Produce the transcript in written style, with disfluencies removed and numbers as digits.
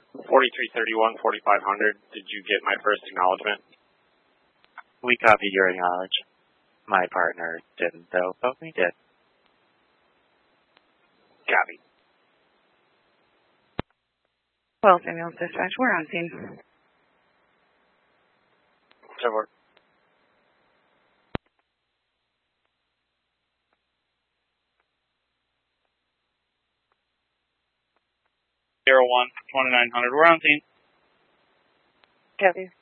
4331, 4500. Did you get my first acknowledgement? We copied your acknowledge. My partner didn't, though, but we did. Copy. Well, ambulance dispatch, we're on scene. Over. Zero 01, 2900. We're on scene. Copy.